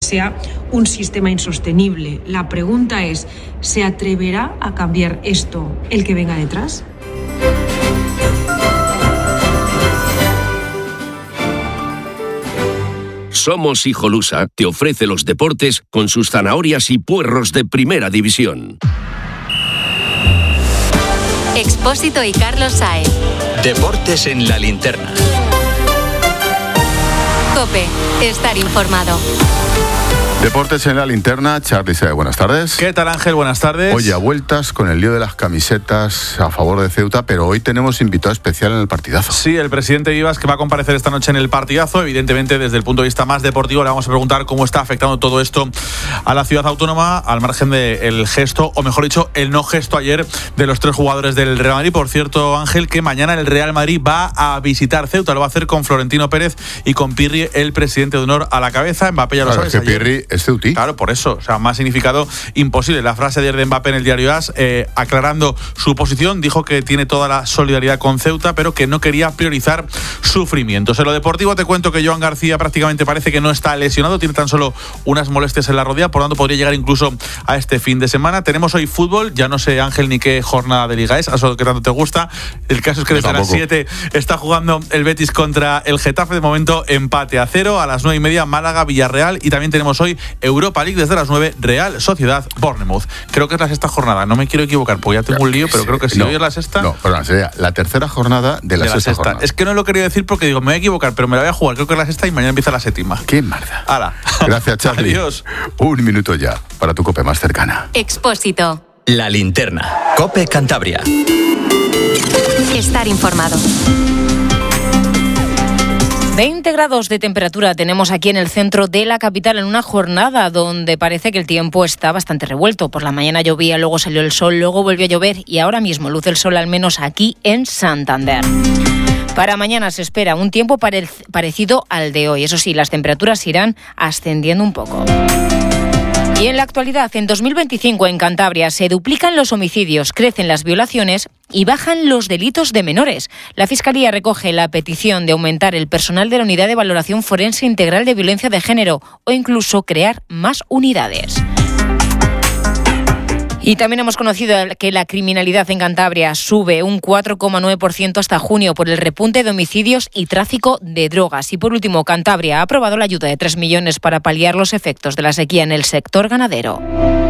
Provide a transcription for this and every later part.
sea un sistema insostenible. La pregunta es, ¿se atreverá a cambiar esto el que venga detrás? Somos Hijolusa te ofrece los deportes con sus zanahorias y puerros de primera división. Expósito y Carlos Saez. Deportes en la linterna. COPE. Estar informado. Deportes en la linterna, Charly Saez, buenas tardes. ¿Qué tal, Ángel? Buenas tardes. Oye, a vueltas con el lío de las camisetas a favor de Ceuta, pero hoy tenemos invitado especial en el partidazo. Sí, el presidente Vivas, que va a comparecer esta noche en el partidazo. Evidentemente, desde el punto de vista más deportivo, le vamos a preguntar cómo está afectando todo esto a la ciudad autónoma, al margen del gesto, o mejor dicho, el no gesto ayer de los 3 jugadores del Real Madrid. Por cierto, Ángel, que mañana el Real Madrid va a visitar Ceuta. Lo va a hacer con Florentino Pérez y con Pirri, el presidente de honor a la cabeza. Mbappé ya lo sabes. Es que Pirri es ceutí. Claro, por eso. O sea, más significado imposible. La frase ayer de Mbappé en el diario AS, aclarando su posición, dijo que tiene toda la solidaridad con Ceuta, pero que no quería priorizar sufrimientos. En lo deportivo te cuento que Joan García prácticamente parece que no está lesionado, tiene tan solo unas molestias en la rodilla, por lo tanto podría llegar incluso a este fin de semana. Tenemos hoy fútbol, ya no sé, Ángel, ni qué jornada de Liga es, a eso que tanto te gusta. El caso es que desde las 7 está jugando el Betis contra el Getafe, de momento empate a 0, a las 9:30 Málaga, Villarreal, y también tenemos hoy Europa League desde las 9, Real Sociedad, Bournemouth. Creo que es la sexta jornada, no me quiero equivocar, porque ya tengo un lío, pero creo que sí. No, hoy es la sexta. No, perdón, sería la tercera jornada de la sexta jornada. Es que no lo quería decir porque digo, me voy a equivocar, pero me la voy a jugar, creo que es la sexta y mañana empieza la séptima. ¡Qué marda! ¡Hala! Gracias, Charly. Adiós. Un minuto ya para tu COPE más cercana. Expósito. La linterna. COPE Cantabria. Estar informado. 20 grados de temperatura tenemos aquí en el centro de la capital en una jornada donde parece que el tiempo está bastante revuelto. Por la mañana llovía, luego salió el sol, luego volvió a llover y ahora mismo luce el sol, al menos aquí en Santander. Para mañana se espera un tiempo parecido al de hoy. Eso sí, las temperaturas irán ascendiendo un poco. Y en la actualidad, en 2025 en Cantabria se duplican los homicidios, crecen las violaciones y bajan los delitos de menores. La Fiscalía recoge la petición de aumentar el personal de la Unidad de Valoración Forense Integral de Violencia de Género o incluso crear más unidades. Y también hemos conocido que la criminalidad en Cantabria sube un 4,9% hasta junio por el repunte de homicidios y tráfico de drogas. Y por último, Cantabria ha aprobado la ayuda de 3 millones para paliar los efectos de la sequía en el sector ganadero.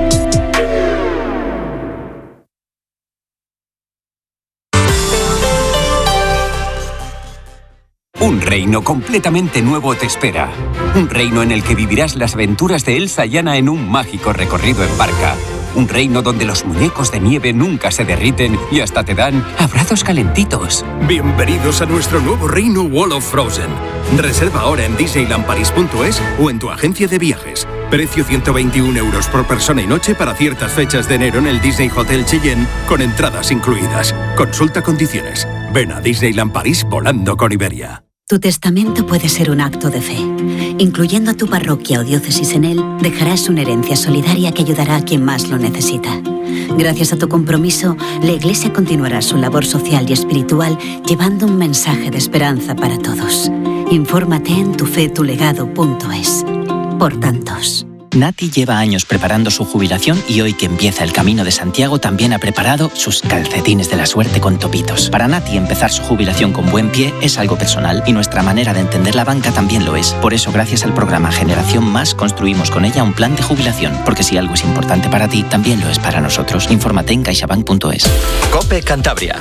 Un reino completamente nuevo te espera. Un reino en el que vivirás las aventuras de Elsa y Anna en un mágico recorrido en barca. Un reino donde los muñecos de nieve nunca se derriten y hasta te dan abrazos calentitos. Bienvenidos a nuestro nuevo reino Wall of Frozen. Reserva ahora en disneylandparis.es o en tu agencia de viajes. Precio 121 € por persona y noche para ciertas fechas de enero en el Disney Hotel Cheyenne con entradas incluidas. Consulta condiciones. Ven a Disneyland París volando con Iberia. Tu testamento puede ser un acto de fe. Incluyendo a tu parroquia o diócesis en él, dejarás una herencia solidaria que ayudará a quien más lo necesita. Gracias a tu compromiso, la Iglesia continuará su labor social y espiritual llevando un mensaje de esperanza para todos. Infórmate en tufetulegado.es. Por tantos. Nati lleva años preparando su jubilación y hoy que empieza el Camino de Santiago también ha preparado sus calcetines de la suerte con topitos. Para Nati empezar su jubilación con buen pie es algo personal y nuestra manera de entender la banca también lo es. Por eso gracias al programa Generación Más construimos con ella un plan de jubilación, porque si algo es importante para ti, también lo es para nosotros. Infórmate en caixabank.es. COPE Cantabria.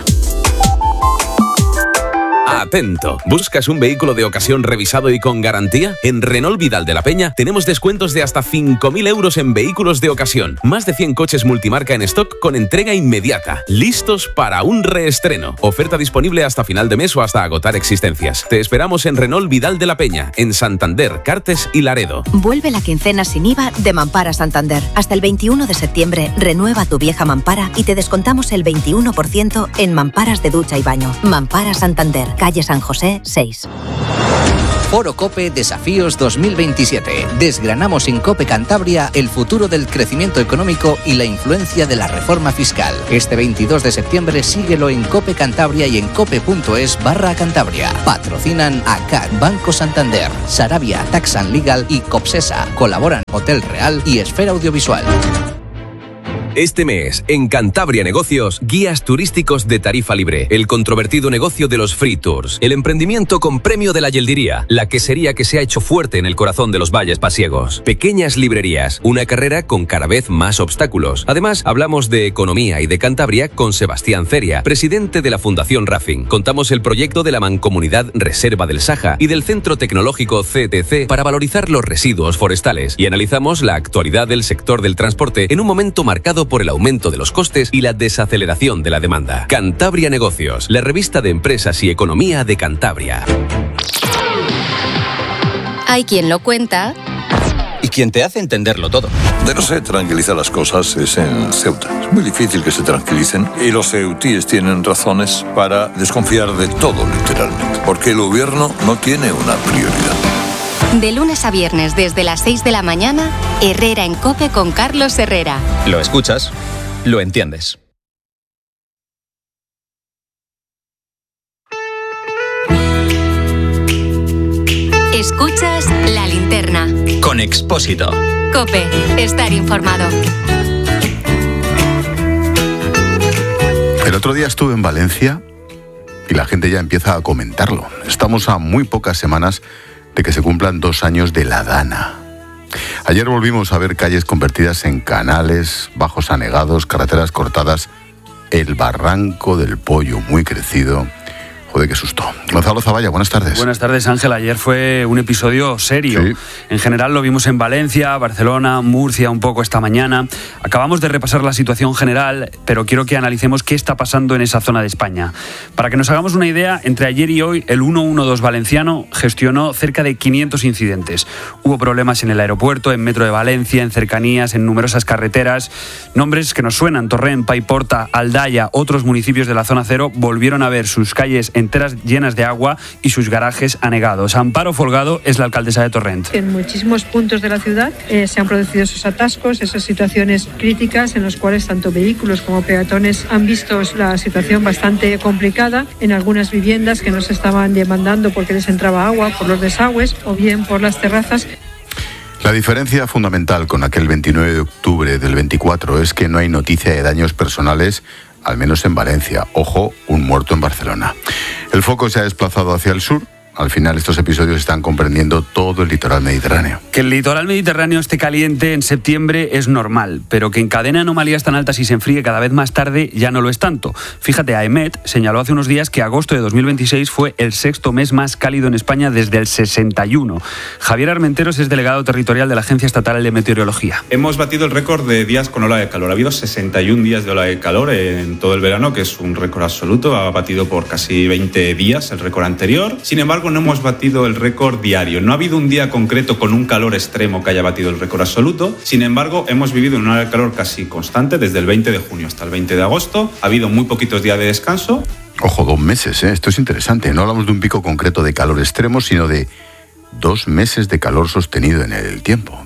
Atento, ¿buscas un vehículo de ocasión revisado y con garantía? En Renault Vidal de la Peña tenemos descuentos de hasta 5.000 € en vehículos de ocasión. Más de 100 coches multimarca en stock con entrega inmediata. Listos para un reestreno. Oferta disponible hasta final de mes o hasta agotar existencias. Te esperamos en Renault Vidal de la Peña, en Santander, Cartes y Laredo. Vuelve la quincena sin IVA de Mampara Santander. Hasta el 21 de septiembre renueva tu vieja mampara y te descontamos el 21% en mamparas de ducha y baño. Mampara Santander, calle San José 6. Foro COPE Desafíos 2027. Desgranamos en COPE Cantabria el futuro del crecimiento económico y la influencia de la reforma fiscal. Este 22 de septiembre síguelo en COPE Cantabria y en cope.es/Cantabria. Patrocinan ACAD, Banco Santander, Sarabia, Tax and Legal y Copsesa. Colaboran Hotel Real y Esfera Audiovisual. Este mes, en Cantabria Negocios, guías turísticos de tarifa libre, el controvertido negocio de los free tours, el emprendimiento con premio de la yeldiría, la quesería que se ha hecho fuerte en el corazón de los valles pasiegos, pequeñas librerías, una carrera con cada vez más obstáculos. Además, hablamos de economía y de Cantabria con Sebastián Ceria, presidente de la Fundación Rafing. Contamos el proyecto de la Mancomunidad Reserva del Saja y del Centro Tecnológico CTC para valorizar los residuos forestales y analizamos la actualidad del sector del transporte en un momento marcado por el aumento de los costes y la desaceleración de la demanda. Cantabria Negocios, la revista de empresas y economía de Cantabria. Hay quien lo cuenta Y quien te hace entenderlo todo. De no se tranquilizar las cosas es en Ceuta. Es muy difícil que se tranquilicen y los ceutíes tienen razones para desconfiar de todo, literalmente, porque el gobierno no tiene una prioridad. de lunes a viernes desde las 6 de la mañana, Herrera en COPE con Carlos Herrera. Lo escuchas, lo entiendes. Escuchas La Linterna. Con Expósito. COPE, estar informado. El otro día estuve en Valencia y la gente ya empieza a comentarlo. Estamos a muy pocas semanas de que se cumplan 2 años de la Dana. Ayer volvimos a ver calles convertidas en canales, bajos anegados, carreteras cortadas, el barranco del Pollo muy crecido. Joder, qué susto. Gonzalo Zavalla, buenas tardes. Buenas tardes, Ángel. Ayer fue un episodio serio. Sí. En general lo vimos en Valencia, Barcelona, Murcia, un poco esta mañana. Acabamos de repasar la situación general, pero quiero que analicemos qué está pasando en esa zona de España. Para que nos hagamos una idea, entre ayer y hoy, el 112 valenciano gestionó cerca de 500 incidentes. Hubo problemas en el aeropuerto, en Metro de Valencia, en cercanías, en numerosas carreteras. Nombres que nos suenan: Torrent, Paiporta, Aldaya, otros municipios de la zona cero volvieron a ver sus calles enteras llenas de agua y sus garajes anegados. Amparo Folgado es la alcaldesa de Torrent. En muchísimos puntos de la ciudad se han producido esos atascos, esas situaciones críticas en los cuales tanto vehículos como peatones han visto la situación bastante complicada en algunas viviendas que no se estaban demandando porque les entraba agua por los desagües o bien por las terrazas. La diferencia fundamental con aquel 29 de octubre del 24 es que no hay noticia de daños personales, al menos en Valencia. Ojo, un muerto en Barcelona. El foco se ha desplazado hacia el sur. Al final estos episodios están comprendiendo todo el litoral mediterráneo. Que el litoral mediterráneo esté caliente en septiembre es normal, pero que encadene anomalías tan altas y se enfríe cada vez más tarde ya no lo es tanto. Fíjate, AEMET señaló hace unos días que agosto de 2026 fue el 6º mes más cálido en España desde el 61. Javier Armenteros es delegado territorial de la Agencia Estatal de Meteorología. Hemos batido el récord de días con ola de calor. Ha habido 61 días de ola de calor en todo el verano, que es un récord absoluto. Ha batido por casi 20 días el récord anterior. Sin embargo, no hemos batido el récord diario. No ha habido un día concreto con un calor extremo que haya batido el récord absoluto. Sin embargo, hemos vivido en una ola de calor casi constante desde el 20 de junio hasta el 20 de agosto. Ha habido muy poquitos días de descanso. Ojo, 2 meses, ¿eh? Esto es interesante. No hablamos de un pico concreto de calor extremo, sino de 2 meses de calor sostenido en el tiempo.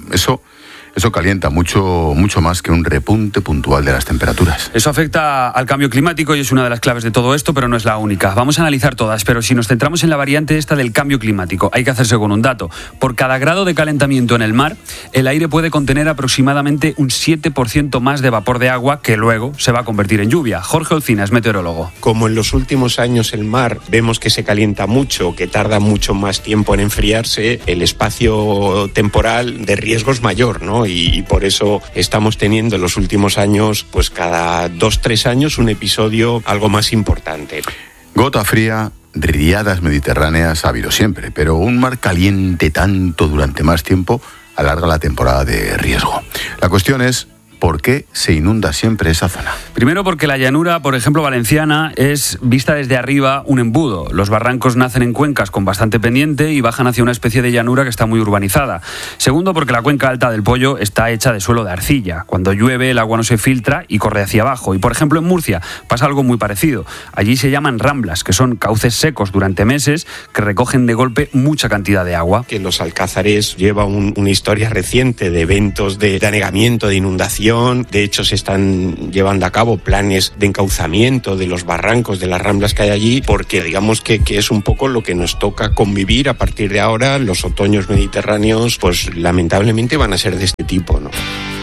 Eso calienta mucho más que un repunte puntual de las temperaturas. Eso afecta al cambio climático y es una de las claves de todo esto, pero no es la única. Vamos a analizar todas, pero si nos centramos en la variante esta del cambio climático, hay que hacerse con un dato. Por cada grado de calentamiento en el mar, el aire puede contener aproximadamente un 7% más de vapor de agua que luego se va a convertir en lluvia. Jorge Olcina es meteorólogo. Como en los últimos años el mar vemos que se calienta mucho, que tarda mucho más tiempo en enfriarse, el espacio temporal de riesgo es mayor, ¿no? Y por eso estamos teniendo en los últimos años, pues cada 2-3 años, un episodio algo más importante. Gota fría, riadas mediterráneas ha habido siempre, pero un mar caliente tanto durante más tiempo alarga la temporada de riesgo. La cuestión es ¿por qué se inunda siempre esa zona? Primero porque la llanura, por ejemplo, valenciana, es vista desde arriba un embudo. Los barrancos nacen en cuencas con bastante pendiente y bajan hacia una especie de llanura que está muy urbanizada. Segundo porque la cuenca alta del Poyo está hecha de suelo de arcilla. Cuando llueve el agua no se filtra y corre hacia abajo. Y por ejemplo en Murcia pasa algo muy parecido. Allí se llaman ramblas, que son cauces secos durante meses que recogen de golpe mucha cantidad de agua. Que los Alcázares lleva una historia reciente de eventos de anegamiento, de inundación. De hecho, se están llevando a cabo planes de encauzamiento de los barrancos, de las ramblas que hay allí, porque digamos que es un poco lo que nos toca convivir a partir de ahora. Los otoños mediterráneos, pues lamentablemente van a ser de este tipo, ¿no?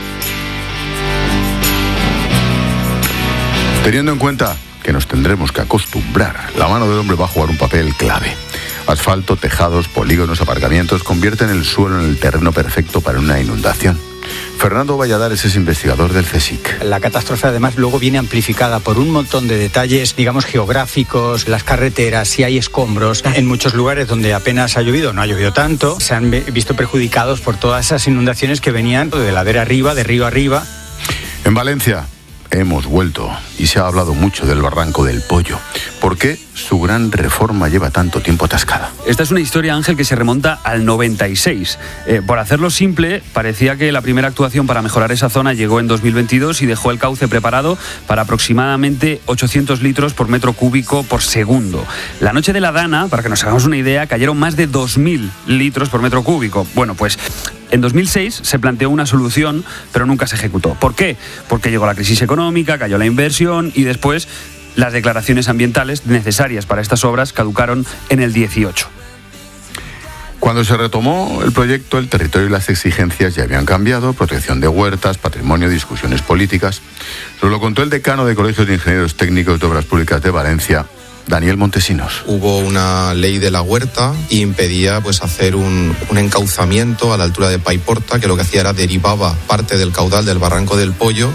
Teniendo en cuenta que nos tendremos que acostumbrar, la mano del hombre va a jugar un papel clave. Asfalto, tejados, polígonos, aparcamientos convierten el suelo en el terreno perfecto para una inundación. Fernando Valladares es investigador del CSIC. La catástrofe además luego viene amplificada por un montón de detalles, digamos, geográficos, las carreteras, si hay escombros. En muchos lugares donde apenas ha llovido, no ha llovido tanto, se han visto perjudicados por todas esas inundaciones que venían de ladera arriba, de río arriba. En Valencia hemos vuelto y se ha hablado mucho del barranco del Poyo. ¿Por qué su gran reforma lleva tanto tiempo atascada? Esta es una historia, Ángel, que se remonta al 96. Por hacerlo simple, parecía que la primera actuación para mejorar esa zona llegó en 2022 y dejó el cauce preparado para aproximadamente 800 litros por metro cúbico por segundo. La noche de la Dana, para que nos hagamos una idea, cayeron más de 2.000 litros por metro cúbico. Bueno, pues en 2006 se planteó una solución, pero nunca se ejecutó. ¿Por qué? Porque llegó la crisis económica, cayó la inversión y después las declaraciones ambientales necesarias para estas obras caducaron en el 18. Cuando se retomó el proyecto, el territorio y las exigencias ya habían cambiado: protección de huertas, patrimonio, discusiones políticas. Nos lo contó el decano de Colegios de Ingenieros Técnicos de Obras Públicas de Valencia, Daniel Montesinos. Hubo una ley de la huerta y impedía pues hacer un encauzamiento a la altura de Paiporta, que lo que hacía era derivaba parte del caudal del barranco del Poyo.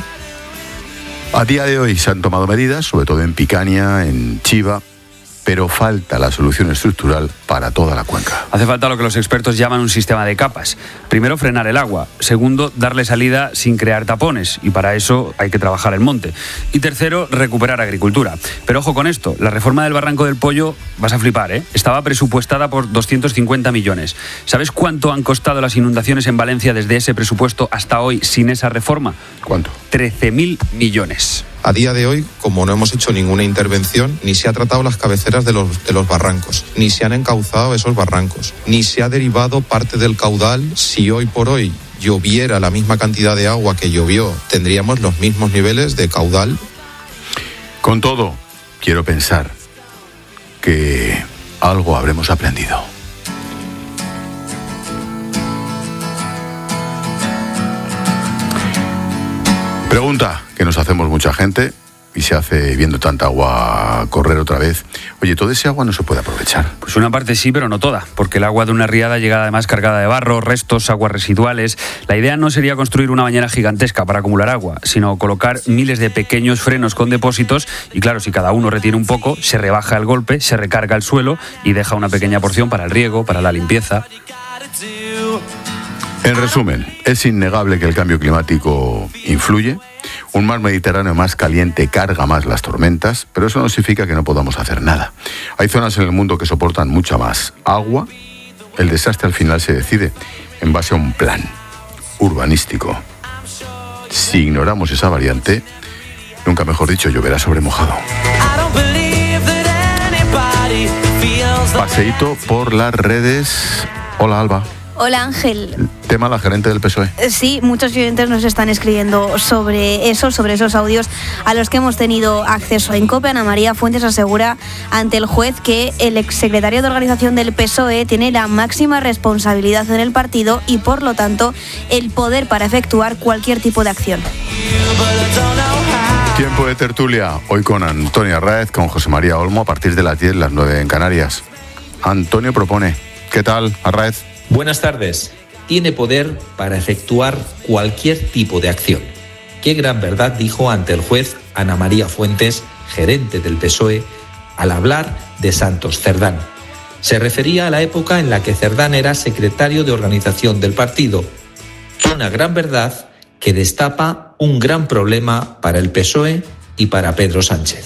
A día de hoy se han tomado medidas, sobre todo en Picania, en Chiva, pero falta la solución estructural para toda la cuenca. Hace falta lo que los expertos llaman un sistema de capas. Primero, frenar el agua. Segundo, darle salida sin crear tapones, y para eso hay que trabajar el monte. Y tercero, recuperar agricultura. Pero ojo con esto, la reforma del barranco del Poyo, vas a flipar, estaba presupuestada por 250 millones. ¿Sabes cuánto han costado las inundaciones en Valencia desde ese presupuesto hasta hoy sin esa reforma? ¿Cuánto? 13.000 millones. A día de hoy, como no hemos hecho ninguna intervención, ni se ha tratado las cabeceras de los barrancos, ni se han encauzado esos barrancos, ni se ha derivado parte del caudal. Si hoy por hoy lloviera la misma cantidad de agua que llovió, tendríamos los mismos niveles de caudal. Con todo, quiero pensar que algo habremos aprendido. Pregunta que nos hacemos mucha gente y se hace viendo tanta agua correr otra vez. Oye, ¿todo ese agua no se puede aprovechar? Pues una parte sí, pero no toda, porque el agua de una riada llega además cargada de barro, restos, aguas residuales. La idea no sería construir una bañera gigantesca para acumular agua, sino colocar miles de pequeños frenos con depósitos y claro, si cada uno retiene un poco, se rebaja el golpe, se recarga el suelo y deja una pequeña porción para el riego, para la limpieza. En resumen, es innegable que el cambio climático influye. Un mar Mediterráneo más caliente carga más las tormentas, pero eso no significa que no podamos hacer nada. Hay zonas en el mundo que soportan mucha más agua. El desastre al final se decide en base a un plan urbanístico. Si ignoramos esa variante, nunca mejor dicho, lloverá sobre mojado. Paseíto por las redes. Hola, Alba. Hola, Ángel. Tema la gerente del PSOE. Sí, muchos oyentes nos están escribiendo sobre esos audios a los que hemos tenido acceso. En COPE, Ana María Fuentes asegura ante el juez que el exsecretario de organización del PSOE tiene la máxima responsabilidad en el partido y, por lo tanto, el poder para efectuar cualquier tipo de acción. Tiempo de tertulia, hoy con Antonio Arráez, con José María Olmo, a partir de las 10, las 9 en Canarias. Antonio propone. ¿Qué tal, Arráez? Buenas tardes. Tiene poder para efectuar cualquier tipo de acción. Qué gran verdad dijo ante el juez Ana María Fuentes, gerente del PSOE, al hablar de Santos Cerdán. Se refería a la época en la que Cerdán era secretario de organización del partido. Una gran verdad que destapa un gran problema para el PSOE y para Pedro Sánchez.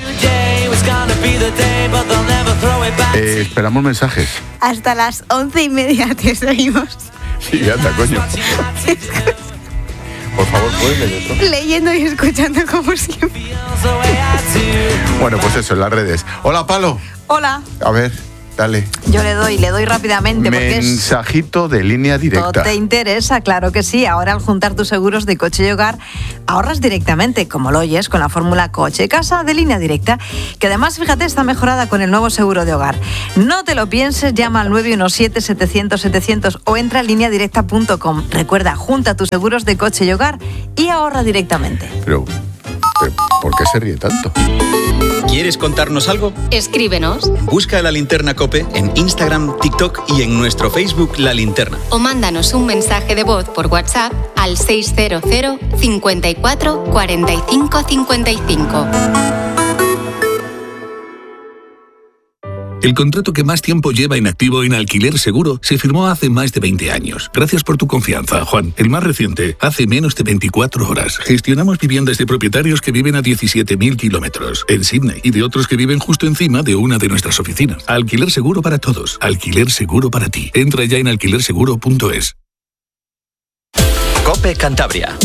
Esperamos mensajes. Hasta las 11:30 te seguimos. Sí, anda, coño. Por favor, ¿puedes leer otro? Leyendo y escuchando como siempre. Bueno, pues eso, en las redes. Hola, Palo. Hola. A ver, dale. Yo le doy rápidamente porque Mensajito de línea directa. ¿Te interesa? Claro que sí. Ahora al juntar tus seguros de coche y hogar, ahorras directamente, como lo oyes, con la fórmula coche-casa de línea directa, que además, fíjate, está mejorada con el nuevo seguro de hogar. No te lo pienses, llama al 917-700-700 o entra a lineadirecta.com. Recuerda, junta tus seguros de coche y hogar y ahorra directamente. Pero ¿por qué se ríe tanto? ¿Quieres contarnos algo? Escríbenos. Busca La Linterna COPE en Instagram, TikTok y en nuestro Facebook La Linterna. O mándanos un mensaje de voz por WhatsApp al 600 54 45 55. El contrato que más tiempo lleva inactivo en Alquiler Seguro se firmó hace más de 20 años. Gracias por tu confianza, Juan. El más reciente, hace menos de 24 horas. Gestionamos viviendas de propietarios que viven a 17.000 kilómetros en Sydney y de otros que viven justo encima de una de nuestras oficinas. Alquiler Seguro para todos. Alquiler Seguro para ti. Entra ya en alquilerseguro.es. COPE Cantabria.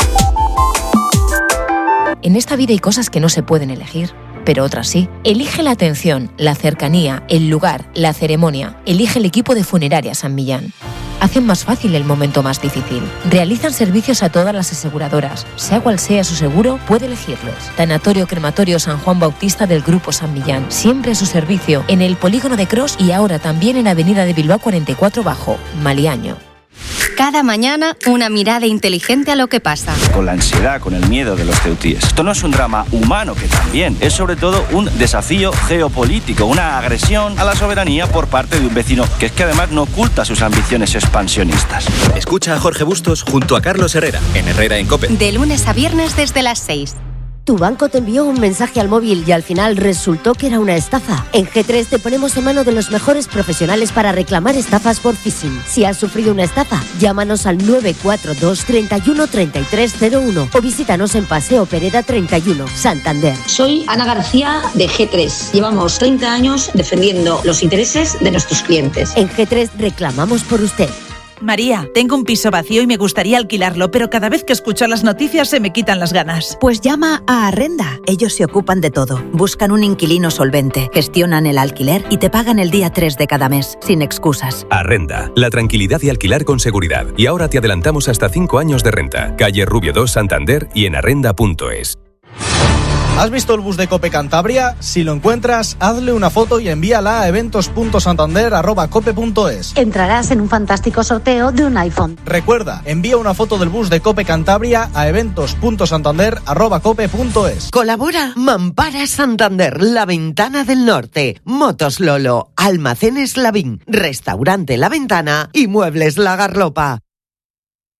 En esta vida hay cosas que no se pueden elegir, pero otras sí. Elige la atención, la cercanía, el lugar, la ceremonia. Elige el equipo de Funeraria San Millán. Hacen más fácil el momento más difícil. Realizan servicios a todas las aseguradoras. Sea cual sea su seguro, puede elegirlos. Tanatorio Crematorio San Juan Bautista del Grupo San Millán. Siempre a su servicio en el Polígono de Cros y ahora también en Avenida de Bilbao 44 Bajo, Maliaño. Cada mañana, una mirada inteligente a lo que pasa. Con la ansiedad, con el miedo de los ceutíes. Esto no es un drama humano, que también es sobre todo un desafío geopolítico, una agresión a la soberanía por parte de un vecino que es que además no oculta sus ambiciones expansionistas. Escucha a Jorge Bustos junto a Carlos Herrera en Herrera en COPE. De lunes a viernes desde las 6. Tu banco te envió un mensaje al móvil y al final resultó que era una estafa. En G3 te ponemos en mano de los mejores profesionales para reclamar estafas por phishing. Si has sufrido una estafa, llámanos al 942 31 3301 o visítanos en Paseo Pereda 31, Santander. Soy Ana García de G3. Llevamos 30 años defendiendo los intereses de nuestros clientes. En G3 reclamamos por usted. María, tengo un piso vacío y me gustaría alquilarlo, pero cada vez que escucho las noticias se me quitan las ganas. Pues llama a Arrenda. Ellos se ocupan de todo. Buscan un inquilino solvente, gestionan el alquiler y te pagan el día 3 de cada mes, sin excusas. Arrenda, la tranquilidad de alquilar con seguridad. Y ahora te adelantamos hasta 5 años de renta. Calle Rubio 2, Santander y en arrenda.es. ¿Has visto el bus de Cope Cantabria? Si lo encuentras, hazle una foto y envíala a eventos.santander@cope.es. Entrarás en un fantástico sorteo de un iPhone. Recuerda, envía una foto del bus de Cope Cantabria a eventos.santander@cope.es. Colabora Mampara Santander, La Ventana del Norte, Motos Lolo, Almacenes Lavín, Restaurante La Ventana y Muebles La Garlopa.